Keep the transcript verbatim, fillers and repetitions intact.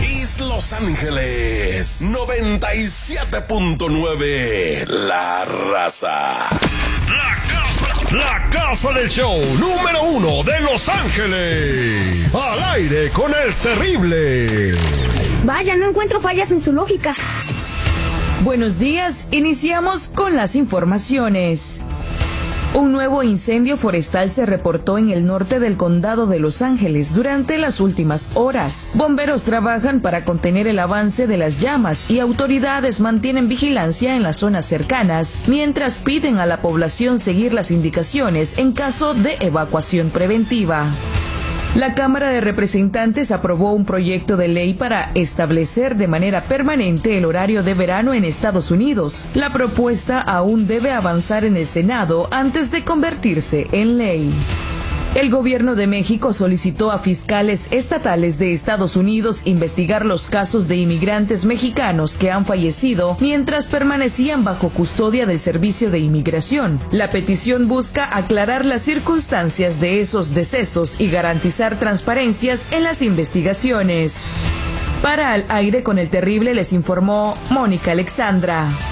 East Los Ángeles, noventa y siete punto nueve, La Raza. La casa, la casa del show número uno de Los Ángeles. Al aire con el terrible. Vaya, no encuentro fallas en su lógica. Buenos días, iniciamos con las informaciones. Un nuevo incendio forestal se reportó en el norte del condado de Los Ángeles durante las últimas horas. Bomberos trabajan para contener el avance de las llamas y autoridades mantienen vigilancia en las zonas cercanas, mientras piden a la población seguir las indicaciones en caso de evacuación preventiva. La Cámara de Representantes aprobó un proyecto de ley para establecer de manera permanente el horario de verano en Estados Unidos. La propuesta aún debe avanzar en el Senado antes de convertirse en ley. El gobierno de México solicitó a fiscales estatales de Estados Unidos investigar los casos de inmigrantes mexicanos que han fallecido mientras permanecían bajo custodia del Servicio de Inmigración. La petición busca aclarar las circunstancias de esos decesos y garantizar transparencias en las investigaciones. Para Al Aire con el Terrible les informó Mónica Alexandra.